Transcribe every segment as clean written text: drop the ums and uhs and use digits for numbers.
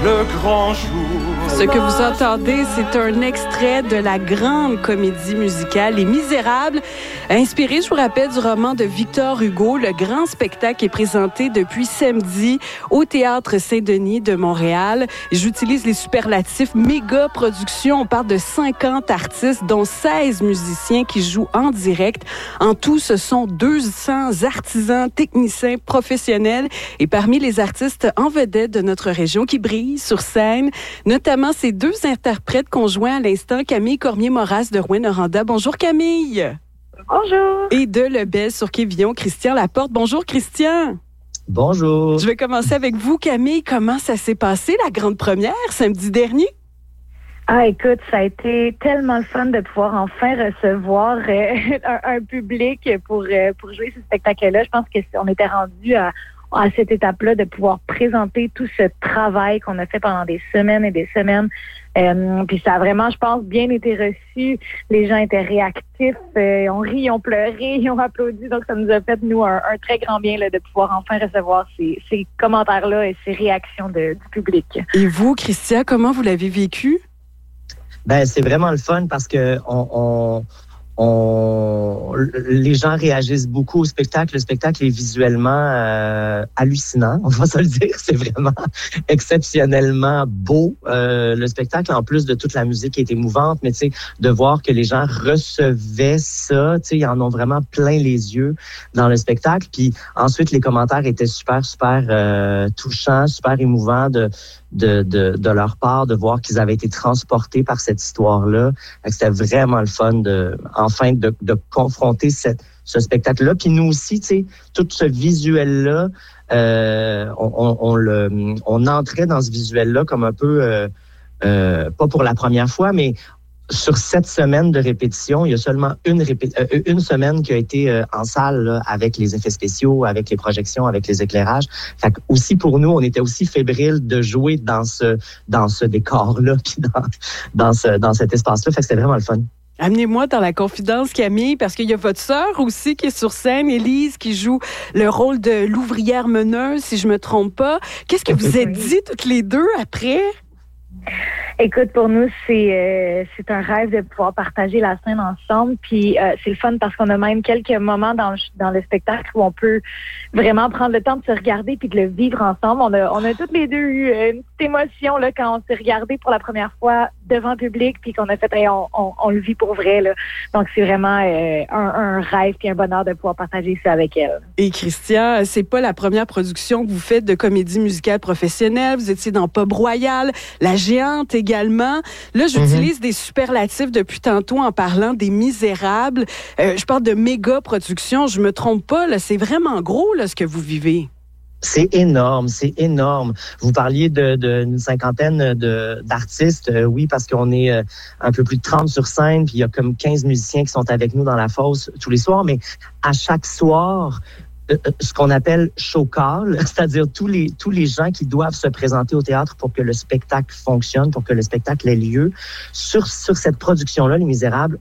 le grand jour. Ce que vous entendez, c'est un extrait de la grande comédie musicale Les Misérables, inspiré, je vous rappelle, du roman de Victor Hugo. Le grand spectacle est présenté depuis samedi au Théâtre Saint-Denis de Montréal. J'utilise les superlatifs méga production. On parle de 50 artistes, dont 16 musiciens qui jouent en direct. En tout, ce sont 200 artisans, techniciens, professionnels. Et parmi les artistes en vedette de notre région qui brillent sur scène, notamment ces deux interprètes conjoints à l'instant, Camille Cormier-Moras de Rouyn-Noranda. Bonjour Camille. Bonjour. Et de Lebel sur Quévillon, Christian Laporte. Bonjour Christian. Bonjour. Je vais commencer avec vous Camille. Comment ça s'est passé la grande première samedi dernier? Ah, écoute, ça a été tellement le fun de pouvoir enfin recevoir un public pour jouer ce spectacle-là. Je pense qu'on était rendu à cette étape-là de pouvoir présenter tout ce travail qu'on a fait pendant des semaines et des semaines. Puis ça a vraiment, je pense, bien été reçu. Les gens étaient réactifs, ont ri, ont pleuré, ont applaudi. Donc, ça nous a fait, nous, un très grand bien là, de pouvoir enfin recevoir ces commentaires-là et ces réactions du public. Et vous, Christian, comment vous l'avez vécu? Ben, c'est vraiment le fun parce que les gens réagissent beaucoup au spectacle. Le spectacle est visuellement hallucinant, on va se le dire. C'est vraiment exceptionnellement beau. Le spectacle, en plus de toute la musique qui est émouvante, mais tu sais, de voir que les gens recevaient ça, tu sais, ils en ont vraiment plein les yeux dans le spectacle. Puis ensuite, les commentaires étaient super touchants, super émouvants de leur part, de voir qu'ils avaient été transportés par cette histoire-là. C'était vraiment le fun de confronter ce spectacle-là. Puis nous aussi, tu sais, tout ce visuel-là, on entrait dans ce visuel-là comme un peu, pas pour la première fois, mais sur 7 semaines de répétition, il y a seulement une semaine qui a été en salle là, avec les effets spéciaux, avec les projections, avec les éclairages. Fait que aussi pour nous, on était aussi fébriles de jouer dans ce décor-là, puis dans cet espace-là. Fait que c'était vraiment le fun. Amenez-moi dans la confidence, Camille, parce qu'il y a votre sœur aussi qui est sur scène, Élise, qui joue le rôle de l'ouvrière meneuse, si je me trompe pas. Qu'est-ce que vous êtes dit toutes les deux après? Écoute, pour nous, c'est un rêve de pouvoir partager la scène ensemble. Puis c'est le fun parce qu'on a même quelques moments dans le spectacle où on peut vraiment prendre le temps de se regarder puis de le vivre ensemble. On a toutes les deux eu une petite émotion là quand on s'est regardé pour la première fois devant le public puis qu'on a fait on le vit pour vrai là. Donc c'est vraiment un rêve puis un bonheur de pouvoir partager ça avec elle. Et Christian, c'est pas la première production que vous faites de comédie musicale professionnelle. Vous étiez dans Pub Royal, La Géante également. Là, j'utilise des superlatifs depuis tantôt en parlant des Misérables. Je parle de méga production. Je me trompe pas, là, c'est vraiment gros là, ce que vous vivez. C'est énorme. Vous parliez d'une cinquantaine d'artistes, oui, parce qu'on est un peu plus de 30 sur scène, puis il y a comme 15 musiciens qui sont avec nous dans la fosse tous les soirs, mais à chaque soir, ce qu'on appelle show call, c'est-à-dire tous les gens qui doivent se présenter au théâtre pour que le spectacle fonctionne, pour que le spectacle ait lieu. Sur cette production-là, Les Misérables,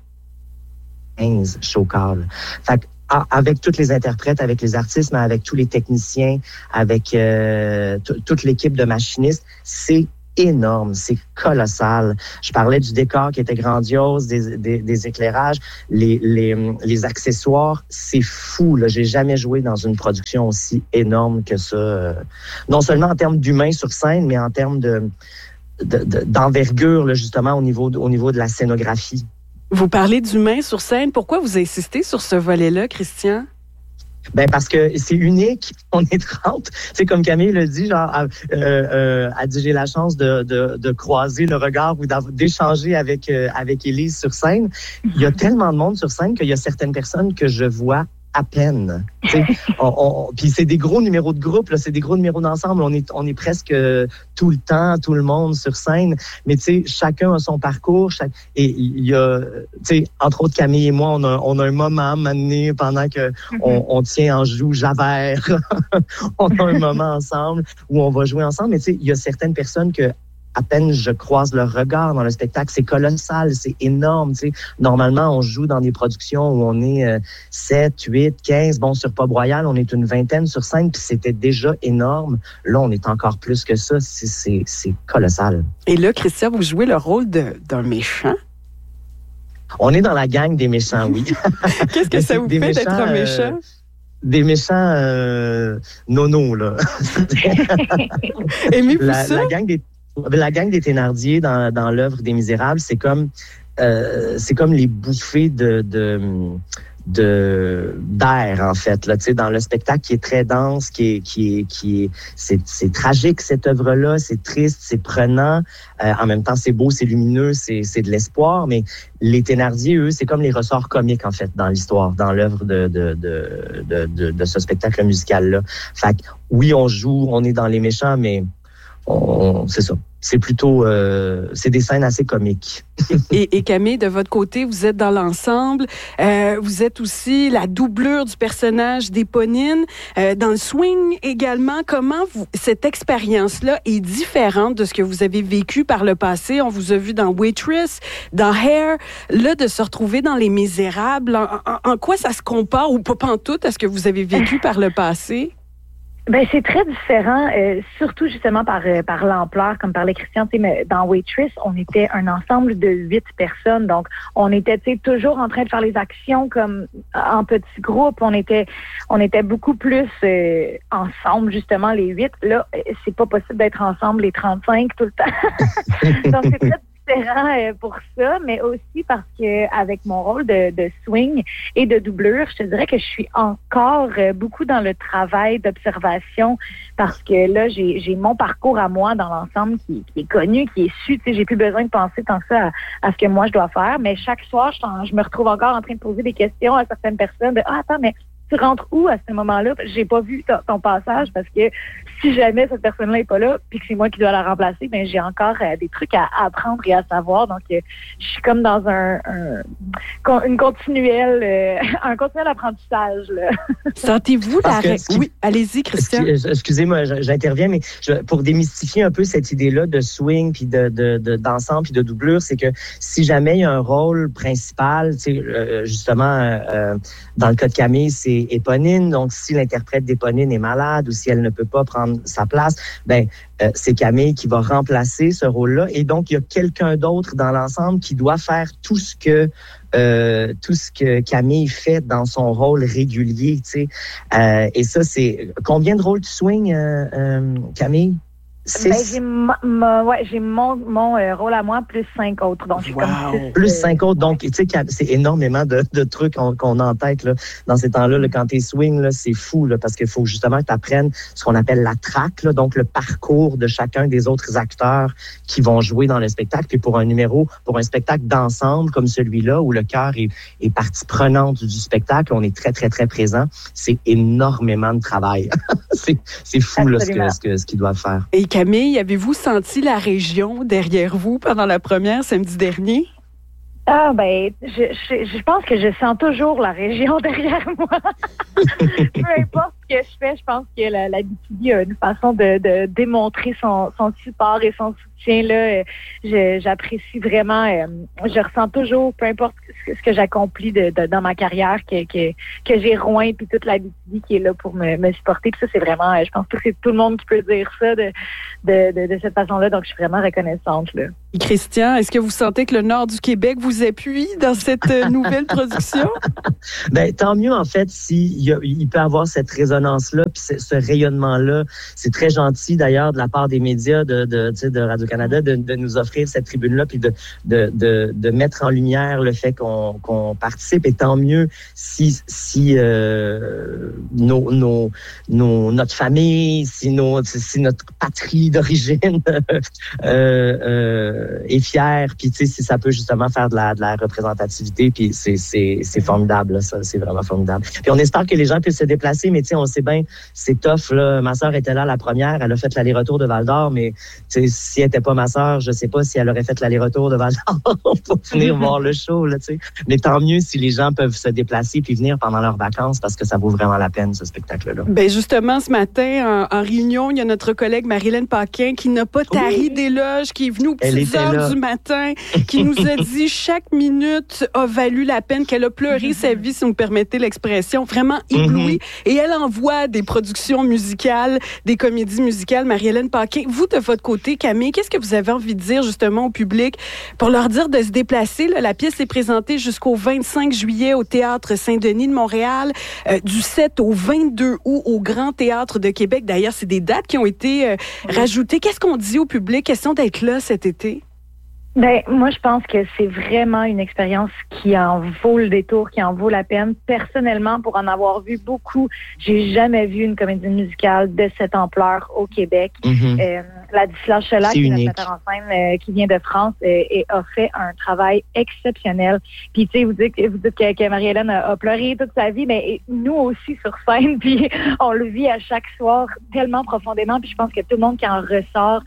15 show call. Fait que, avec toutes les interprètes, avec les artistes, mais avec tous les techniciens, avec toute l'équipe de machinistes, c'est énorme, c'est colossal. Je parlais du décor qui était grandiose, des éclairages, les accessoires, c'est fou. Là, j'ai jamais joué dans une production aussi énorme que ça. Non seulement en termes d'humains sur scène, mais en termes d'envergure, là, justement au niveau de la scénographie. Vous parlez d'humains sur scène. Pourquoi vous insistez sur ce volet-là, Christian? Ben parce que c'est unique, on est 30. C'est comme Camille le dit, genre, a dit j'ai la chance de croiser le regard ou d'échanger avec Élise sur scène. Il y a tellement de monde sur scène qu'il y a certaines personnes que je vois à peine. Puis c'est des gros numéros de groupe, là, c'est des gros numéros d'ensemble. On est presque tout le temps, tout le monde sur scène. Mais tu sais, chacun a son parcours. Et il y a, tu sais, entre autres Camille et moi, on a un moment donné pendant que on tient en joue Javert. On a un moment ensemble où on va jouer ensemble. Mais tu sais, il y a certaines personnes que à peine je croise leur regard dans le spectacle. C'est colossal, c'est énorme. Tu sais. Normalement, on joue dans des productions où on est 7, 8, 15. Bon, sur Pub Royal, on est une vingtaine sur scène, puis c'était déjà énorme. Là, on est encore plus que ça. C'est colossal. Et là, Christian, vous jouez le rôle d'un méchant? On est dans la gang des méchants, oui. Qu'est-ce que ça vous fait d'être un méchant? Des méchants nono, là. Aimez-vous ça? La gang des Thénardier dans l'œuvre des Misérables, c'est comme les bouffées d'air, en fait, là, tu sais, dans le spectacle qui est très dense, c'est tragique, cette œuvre-là, c'est triste, c'est prenant, en même temps, c'est beau, c'est lumineux, c'est de l'espoir, mais les Thénardier, eux, c'est comme les ressorts comiques, en fait, dans l'histoire, dans l'œuvre de ce spectacle musical-là. Fait que, oui, on joue, on est dans les méchants, mais c'est ça. C'est plutôt, c'est des scènes assez comiques. Et Camille, de votre côté, vous êtes dans l'ensemble. Vous êtes aussi la doublure du personnage d'Éponine. Dans le swing également, comment cette expérience-là est différente de ce que vous avez vécu par le passé? On vous a vu dans Waitress, dans Hair. Là, de se retrouver dans Les Misérables, en quoi ça se compare ou pas pantoute à ce que vous avez vécu par le passé? Ben c'est très différent, surtout justement par l'ampleur, comme parlait Christian. Mais dans Waitress, on était un ensemble de 8 personnes, donc on était toujours en train de faire les actions comme en petits groupes. On était beaucoup plus ensemble, justement, les 8. Là, c'est pas possible d'être ensemble les 35 tout le temps. Donc c'est très différent pour ça, mais aussi parce que avec mon rôle de swing et de doublure, je te dirais que je suis encore beaucoup dans le travail d'observation parce que là, j'ai mon parcours à moi dans l'ensemble qui est connu, qui est su. Tu sais, j'ai plus besoin de penser tant que ça à ce que moi je dois faire, mais chaque soir, je me retrouve encore en train de poser des questions à certaines personnes de « Ah, attends, mais tu rentres où à ce moment-là? J'ai pas vu ton passage parce que si jamais cette personne-là est pas là puis que c'est moi qui dois la remplacer, ben j'ai encore des trucs à apprendre et à savoir. Donc, je suis comme dans un continuel apprentissage. Là. Sentez-vous Oui, allez-y, Christian. Excusez-moi, j'interviens, mais pour démystifier un peu cette idée-là de swing puis d'ensemble puis de doublure, c'est que si jamais il y a un rôle principal, tu sais, justement, dans le cas de Camille, c'est Éponine. Donc, si l'interprète d'Éponine est malade ou si elle ne peut pas prendre sa place, ben c'est Camille qui va remplacer ce rôle-là. Et donc, il y a quelqu'un d'autre dans l'ensemble qui doit faire tout ce que Camille fait dans son rôle régulier. Tu sais. Et ça, c'est... Combien de rôles tu swings, Camille? J'ai mon rôle à moi plus 5 autres. Donc, plus 5 autres. Donc, tu sais, c'est énormément de trucs qu'on a en tête là, dans ces temps-là. Là, quand t'es swing, là, c'est fou là, parce qu'il faut justement que tu apprennes ce qu'on appelle la track, là, donc le parcours de chacun des autres acteurs qui vont jouer dans le spectacle. Puis pour un spectacle d'ensemble comme celui-là, où le cœur est partie prenante du spectacle, on est très, très, très présent. C'est énormément de travail. c'est fou là, ce qu'ils doivent faire. Et Camille, avez-vous senti la région derrière vous pendant la première samedi dernier? Ah, ben, je pense que je sens toujours la région derrière moi. Peu importe ce que je fais, je pense que la BTB a une façon de démontrer son support et son soutien. Là, j'apprécie vraiment. Je ressens toujours, peu importe ce que j'accomplis dans ma carrière, que j'ai Rouen puis toute la BTB qui est là pour me supporter. Puis ça, c'est vraiment, je pense que c'est tout le monde qui peut dire ça de cette façon-là. Donc, je suis vraiment reconnaissante, là. Christian, est-ce que vous sentez que le Nord du Québec vous appuie dans cette nouvelle production? Ben, tant mieux, en fait, il peut avoir cette résonance-là, puis ce rayonnement-là. C'est très gentil, d'ailleurs, de la part des médias de Radio-Canada de nous offrir cette tribune-là, puis de mettre en lumière le fait qu'on participe. Et tant mieux si notre famille, si notre patrie d'origine est fière, puis tu sais, si ça peut justement faire de la représentativité, puis c'est formidable, là, ça, c'est vraiment formidable. Puis on espère que les gens puissent se déplacer, mais tu sais, on sait bien, c'est tough, là. Ma sœur était là la première, elle a fait l'aller-retour de Val-d'Or, mais si elle était pas ma sœur, je sais pas si elle aurait fait l'aller-retour de Val-d'Or pour venir voir le show, là, tu sais. Mais tant mieux si les gens peuvent se déplacer puis venir pendant leurs vacances parce que ça vaut vraiment la peine, ce spectacle-là. Ben justement, ce matin, en réunion, il y a notre collègue Marie-Hélène Paquin qui n'a pas tari d'éloge, qui est venue aux petites heures du matin, qui nous a dit chaque minute a valu la peine, qu'elle a pleuré sa vie, si vous me permettez l'expression, vraiment éblouie. Et elle envoie des productions musicales, des comédies musicales. Marie-Hélène Paquin, vous, de votre côté, Camille, qu'est-ce que vous avez envie de dire justement au public pour leur dire de se déplacer? Là, la pièce est présentée jusqu'au 25 juillet au Théâtre Saint-Denis de Montréal, du 7 au 22 août au Grand Théâtre de Québec. D'ailleurs, c'est des dates qui ont été rajoutées. Qu'est-ce qu'on dit au public? Question d'être là cet été? Ben, moi, je pense que c'est vraiment une expérience qui en vaut le détour, qui en vaut la peine. Personnellement, pour en avoir vu beaucoup, j'ai jamais vu une comédie musicale de cette ampleur au Québec. Ladislas Chelac, qui est notre metteur en scène, qui vient de France, a fait un travail exceptionnel. Puis, tu sais, vous dites que Marie-Hélène a pleuré toute sa vie, mais nous aussi sur scène, puis on le vit à chaque soir tellement profondément. Puis je pense que tout le monde qui en ressort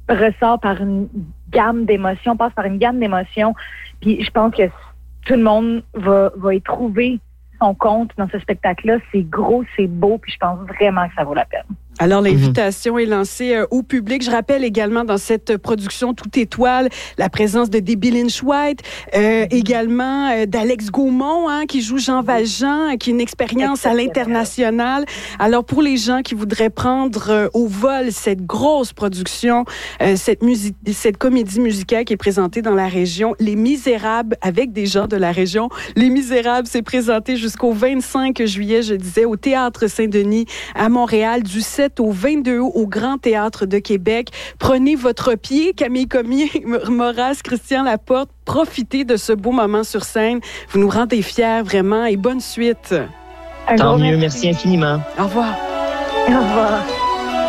par une gamme d'émotions, passe par une gamme d'émotions. Puis je pense que tout le monde va y trouver son compte dans ce spectacle-là. C'est gros, c'est beau, puis je pense vraiment que ça vaut la peine. Alors, l'invitation est lancée au public. Je rappelle également dans cette production Tout étoile la présence de Debbie Lynch-White, également d'Alex Gaumont, qui joue Jean Valjean, qui a une expérience à l'international. Alors, pour les gens qui voudraient prendre au vol cette grosse production, cette comédie musicale qui est présentée dans la région, Les Misérables, avec des gens de la région. Les Misérables, c'est présenté jusqu'au 25 juillet, je disais, au Théâtre Saint-Denis à Montréal, du 7 au 22 août au Grand Théâtre de Québec. Prenez votre pied, Camille Comier, Maurras, Christian Laporte. Profitez de ce beau moment sur scène. Vous nous rendez fiers, vraiment, et bonne suite. Tant mieux, merci infiniment. Au revoir. Au revoir.